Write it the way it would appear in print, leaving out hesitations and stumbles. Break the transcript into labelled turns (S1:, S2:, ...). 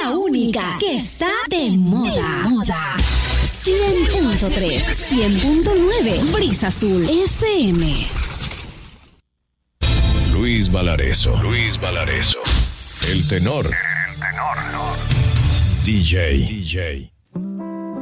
S1: la única que está de moda. 100.3, 100.9, Brisa Azul FM.
S2: Luis Valareso. El tenor. DJ.